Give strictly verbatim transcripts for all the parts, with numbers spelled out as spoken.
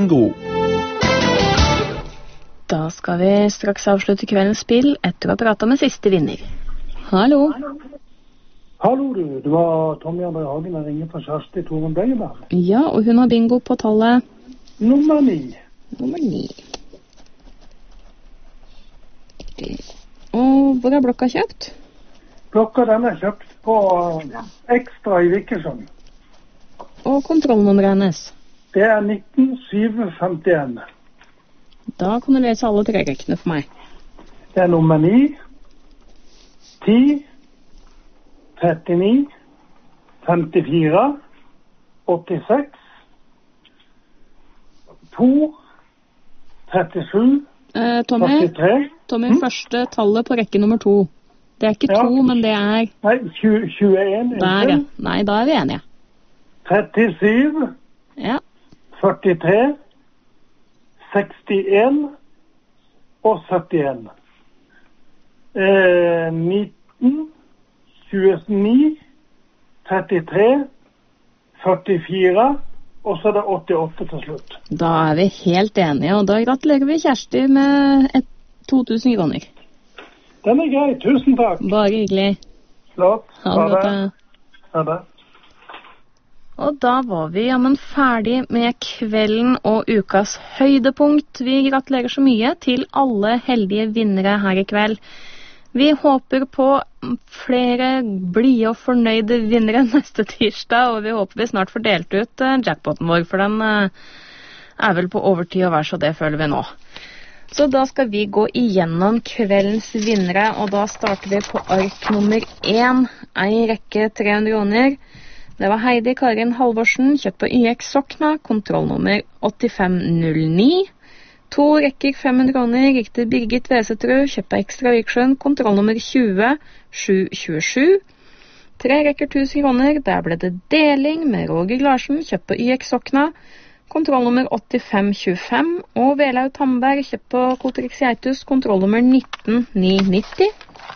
bingo. Da skal vi straks avslutte kveldens spill etter å ha pratet med siste vinner. Hallo. Hallo du, det var Tommy André Hagen, jeg ringer fra Kjersti Toren Bøyeberg. Ja, og hun har bingo på tallet Nummer ni. Nummer ni. Og hvor er blokka kjøpt? Blokka den er kjøpt på Ekstra i Vikesund. Og kontrollnummeret hennes? Det er nitten syv femtien. Da kan du lese alle tre rekkene for meg. Det er nummer ni, ti, trettini, femtifire, åttiseks, to, trettisju, eh, Tommy, førtitre. Tommy hm? første tallet på rekke nummer to. Det er ikke Ja. to, men det er... Nei, tjue, tjueen. Der, ja. Nei, da er vi enige. trettisju, Ja. førtitre, sekstien og syttien. Eh, nitten, tjueni, trettitre, førtifire, og så er det åttiåtte til slutt. Da er vi helt enige, og da gratulerer vi Kjersti med et to tusen kroner. Den er grei, tusen takk. Bare hyggelig. Flott. Ha det godt. Ha det. Og da var vi jammen ferdig med kvelden og ukas høydepunkt. Vi gratulerer så mye til alle heldige vinnere her i kveld. Vi håper på flere blide og fornøyde vinnere neste tirsdag, og vi håper vi snart får delt ut uh, jackpoten vår, for den uh, er vel på overtid og vær så det føler vi nå. Så da skal vi gå igjennom kveldens vinnere, og da starter vi på ark nummer én, en rekke tre hundre kroner. Det var Heidi Karin Halvorsen, kjøpt på Y X Sokna, kontrollnummer åttifem null ni. To rekker fem hundre kroner gikk til Birgit Vesetrud, kjøpt på Ekstra Virksjøen, kontrollnummer tjue sju tjuesju. Tre rekker tusen kroner, der ble det deling med Roger Larsen, kjøpt på Y X Sokna, kontrollnummer åttifem tjuefem. Og Velaug Tamberg, kjøpt på Kotrix Geitus, kontrollnummer nitten ni nitti.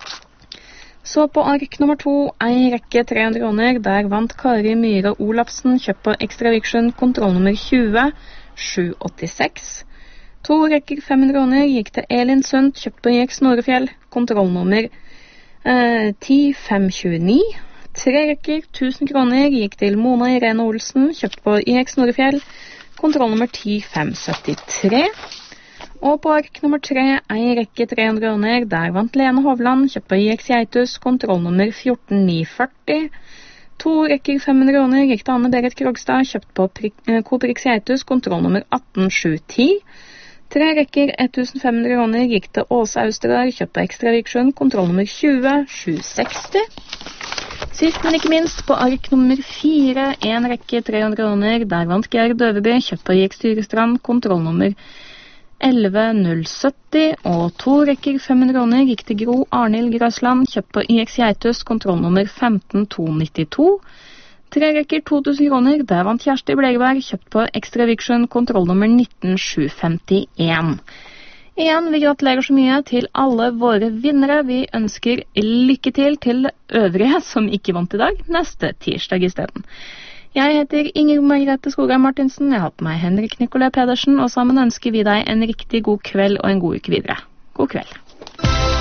Så på ark nummer to, en rekke tre hundre kroner, der vant Kari Myhre Olafsen, kjøpt på Ekstra Virksjøen, kontrollnummer tjue sju åttiseks. To rekker fem hundre kroner gikk til Elin Sundt, kjøpt på Y X Norefjell, kontrollnummer eh, ti fem tjueni. Tre rekker tusen kroner gikk til Mona Irene Olsen, kjøpt på Y X Norefjell, kontrollnummer ti fem syttitre. Og på ark nummer tre, en rekke tre hundre kroner, der vant Lene Hovland, kjøpt på Y X Geitus, kontrollnummer fjorten ni førti. To rekker fem hundre kroner gikk til Anne-Berit Krogstad, kjøpt på Coop Rix Geitus, kontrollnummer atten sju ti. Tre rekker fem hundre kroner gikk til Åse Austergaard, kjøpt på Ekstra Virksjøen, kontrollnummer tjue sju seksti. Sist, men ikke minst, på ark nummer fire, en rekke tre hundre kroner, der vant Georg Døveby, kjøpt på Y X Styrestrand, kontrollnummer elleve null sytti, og to rekker fem hundre kroner gikk til Gro Arnhild Grøsland, kjøpt på Y X Geitus, kontrollnummer femten to nittito. Tre rekker to tusen kroner, der vant Kjersti Blegeberg, kjøpt på Ekstra Virksjøen, kontrollnummer nitten sju femtien. Igjen, vi gratulerer så mye til alle våre vinnere. Vi ønsker lykke til til øvrige som ikke vant i dag, neste tirsdag i stedet. Jeg heter Inger Margrethe Skogheim Martinsen, jeg har hatt meg Henrik Nikolai Pedersen, og sammen ønsker vi deg en riktig god kveld og en god uke videre. God kveld.